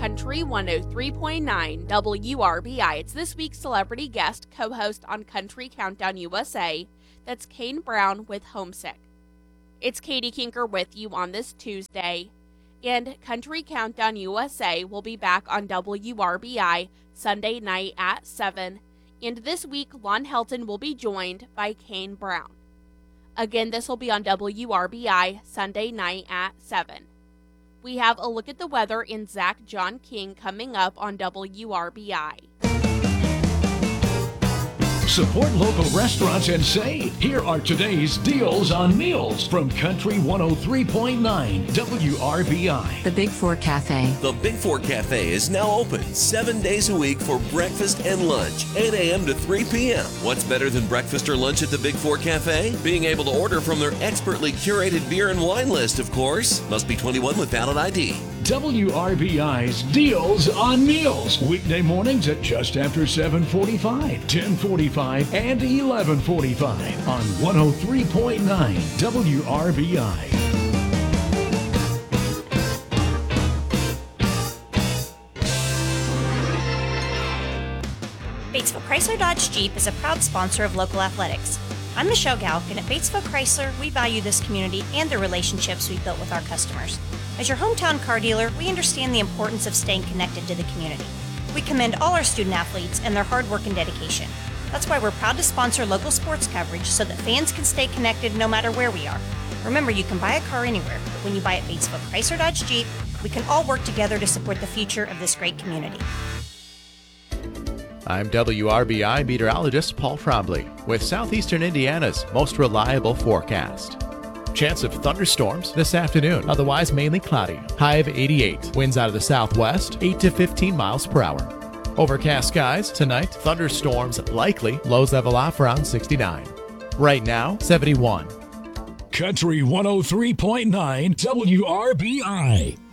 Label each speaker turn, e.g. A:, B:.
A: Country 103.9 WRBI. It's this week's celebrity guest co-host on Country Countdown USA. That's Kane Brown with Homesick. It's Katie Kinker with you on this Tuesday. And Country Countdown USA will be back on WRBI Sunday night at 7. And this week, Lon Helton will be joined by Kane Brown. Again, this will be on WRBI Sunday night at 7. We have a look at the weather in Zach John King coming up on WRBI.
B: Support local restaurants and save. Here are today's deals on meals from Country 103.9 WRBI.
C: The Big Four Cafe.
D: The Big Four Cafe is now open 7 days a week for breakfast and lunch, 8 a.m. to 3 p.m. What's better than breakfast or lunch at the Big Four Cafe? Being able to order from their expertly curated beer and wine list, of course. Must be 21 with valid ID.
B: WRBI's Deals on Meals. Weekday mornings at just after 7:45, 10:45, and 11:45 on 103.9 WRBI.
E: Batesville Chrysler Dodge Jeep is a proud sponsor of local athletics. I'm Michelle Galk, and at Batesville Chrysler, we value this community and the relationships we've built with our customers. As your hometown car dealer, we understand the importance of staying connected to the community. We commend all our student athletes and their hard work and dedication. That's why we're proud to sponsor local sports coverage so that fans can stay connected no matter where we are. Remember, you can buy a car anywhere, but when you buy at Batesville Chrysler Dodge Jeep, we can all work together to support the future of this great community.
F: I'm WRBI meteorologist Paul Trombley with Southeastern Indiana's most reliable forecast. Chance of thunderstorms this afternoon, otherwise mainly cloudy. High of 88. Winds out of the southwest, 8 to 15 miles per hour. Overcast skies tonight, thunderstorms likely, lows level off around 69. Right now, 71.
B: Country 103.9 WRBI.